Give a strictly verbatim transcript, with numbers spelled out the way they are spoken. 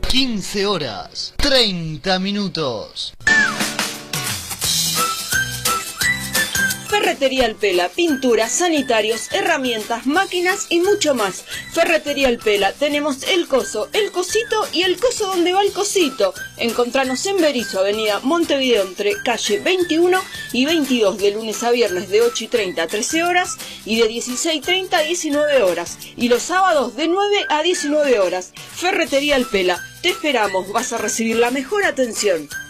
quince horas, treinta minutos. Ferretería El Pela, pinturas, sanitarios, herramientas, máquinas y mucho más. Ferretería El Pela, tenemos el coso, el cosito y el coso donde va el cosito. Encontranos en Berisso, avenida Montevideo, entre calle veintiuno y veintidós, de lunes a viernes de ocho y treinta a trece horas y de dieciséis y treinta a diecinueve horas. Y los sábados de nueve a diecinueve horas. Ferretería El Pela, te esperamos, vas a recibir la mejor atención.